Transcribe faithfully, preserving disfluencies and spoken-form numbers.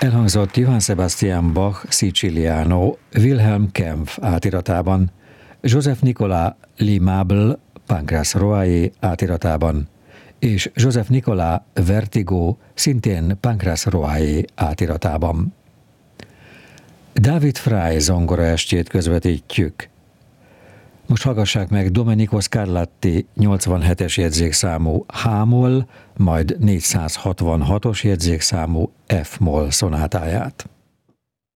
Elhangzott Johann Sebastian Bach Siciliano Wilhelm Kempff átiratában, Joseph Nicolas L'Aimable Pancras Roaé átiratában, és Joseph Nicolas Vertigo szintén Pancras Roaé átiratában. David Fry zongoraestjét közvetítjük. Most hallgassák meg Domenico Scarlatti nyolcvanhetes jegyzékszámú H-moll, majd négyszázhatvanhatos jegyzékszámú F-moll szonátáját.